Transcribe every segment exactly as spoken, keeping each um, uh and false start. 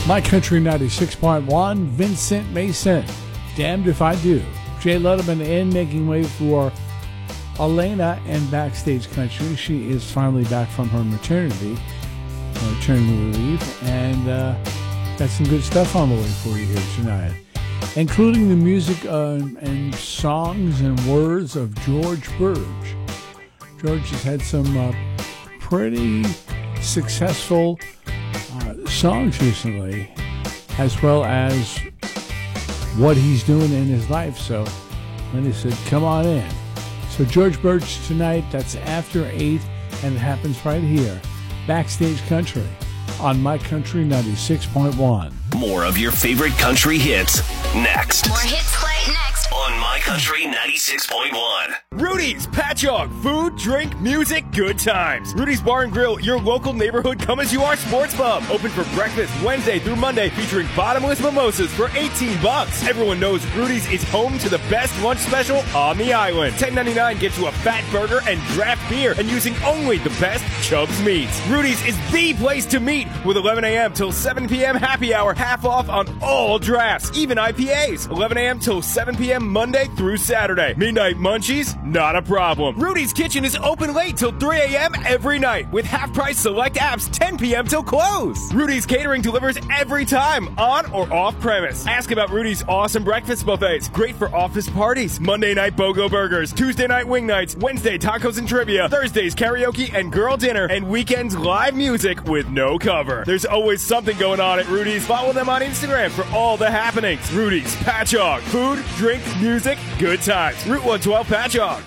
My Country ninety-six point one, Vincent Mason, Damned If I Do. Jay Letterman in, making way for Elena and Backstage Country. She is finally back from her maternity, maternity leave, and uh, got some good stuff on the way for you here tonight, including the music uh, and songs and words of George Burge. George has had some uh, pretty successful uh, songs recently, as well as what he's doing in his life. So then he said, come on in. So George Burge tonight, that's after eight, and it happens right here. Backstage Country on My Country ninety-six point one. More of your favorite country hits next. More hits play next on My Country ninety-six point one. Rudy's Patchogue. Food, drink, music, good times. Rudy's Bar and Grill, your local neighborhood come-as-you-are sports pub. Open for breakfast Wednesday through Monday, featuring bottomless mimosas for eighteen bucks. Everyone knows Rudy's is home to the best lunch special on the island. ten ninety-nine gets you a fat burger and draft beer, and using only the best Chubb's meats. Rudy's is the place to meet, with eleven a.m. till seven p.m. happy hour, half off on all drafts, even I P As. eleven a.m. till seven p.m. Monday through Saturday. Midnight munchies? Not a problem. Rudy's Kitchen is open late till three a.m. every night, with half-price select apps ten p.m. till close. Rudy's Catering delivers every time, on or off premise. Ask about Rudy's awesome breakfast buffets, great for office parties. Monday night BOGO burgers, Tuesday night wing nights, Wednesday tacos and trivia, Thursdays karaoke and girl dinner, and weekends live music with no cover. There's always something going on at Rudy's. Follow them on Instagram for all the happenings. Rudy's Patchogue. Food, drink, music, good times. Route one twelve Patchogue.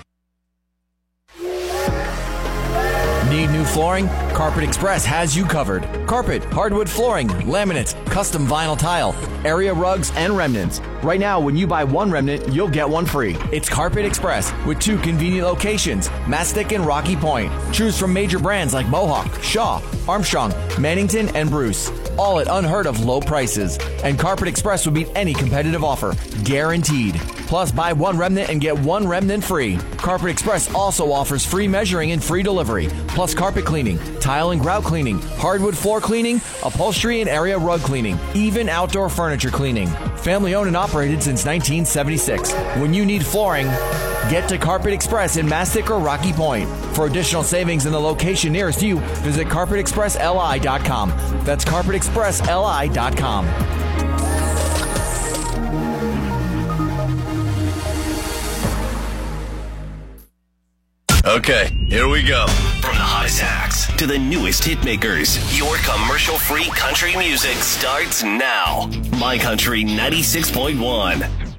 Need new flooring? Carpet Express has you covered. Carpet, hardwood flooring, laminates, custom vinyl tile, area rugs, and remnants. Right now, when you buy one remnant, you'll get one free. It's Carpet Express with two convenient locations, Mastic and Rocky Point. Choose from major brands like Mohawk, Shaw, Armstrong, Mannington, and Bruce. All at unheard of low prices. And Carpet Express will beat any competitive offer, guaranteed. Plus, buy one remnant and get one remnant free. Carpet Express also offers free measuring and free delivery, plus carpet cleaning, tile and grout cleaning, hardwood floor cleaning, upholstery and area rug cleaning, even outdoor furniture cleaning. Family owned and operated since nineteen seventy-six. When you need flooring, get to Carpet Express in Mastic or Rocky Point. For additional savings in the location nearest you, visit carpet express l i dot com. That's carpet express l i dot com. Okay, here we go. From the hottest acts to the newest hit makers, your commercial-free country music starts now. My Country ninety-six point one.